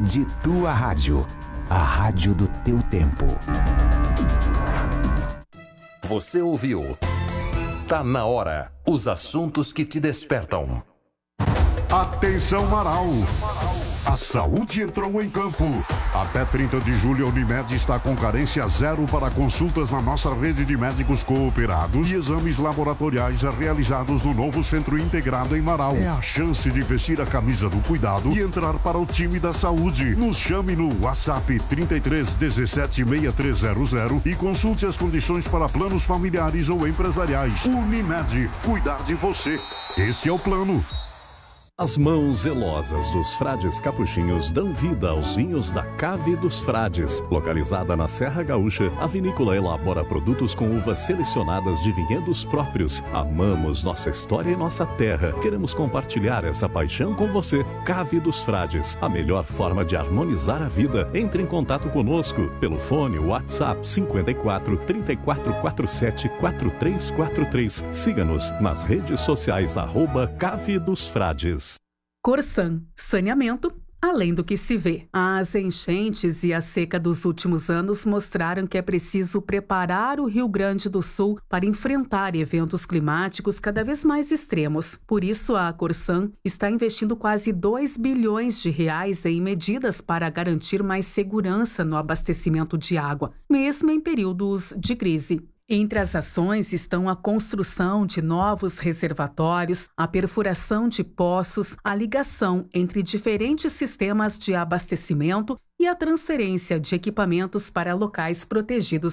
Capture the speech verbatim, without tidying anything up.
De tua rádio, a rádio do teu tempo. Você ouviu? Tá na hora. Os assuntos que te despertam. Atenção, Marau! A saúde entrou em campo. Até trinta de julho, a Unimed está com carência zero para consultas na nossa rede de médicos cooperados e exames laboratoriais realizados no novo Centro Integrado em Marau. É a chance de vestir a camisa do cuidado e entrar para o time da saúde. Nos chame no WhatsApp trinta e três, dezessete, sessenta e três zero zero e consulte as condições para planos familiares ou empresariais. Unimed, cuidar de você. Esse é o plano. As mãos zelosas dos frades capuchinhos dão vida aos vinhos da Cave dos Frades. Localizada na Serra Gaúcha, a vinícola elabora produtos com uvas selecionadas de vinhedos próprios. Amamos nossa história e nossa terra. Queremos compartilhar essa paixão com você. Cave dos Frades, a melhor forma de harmonizar a vida. Entre em contato conosco pelo fone WhatsApp cinquenta e quatro, trinta e quatro, quarenta e sete, quarenta e três quarenta e três. Siga-nos nas redes sociais arroba Cave dos Frades. Corsan, saneamento além do que se vê. As enchentes e a seca dos últimos anos mostraram que é preciso preparar o Rio Grande do Sul para enfrentar eventos climáticos cada vez mais extremos. Por isso, a Corsan está investindo quase dois bilhões de reais em medidas para garantir mais segurança no abastecimento de água, mesmo em períodos de crise. Entre as ações estão a construção de novos reservatórios, a perfuração de poços, a ligação entre diferentes sistemas de abastecimento e a transferência de equipamentos para locais protegidos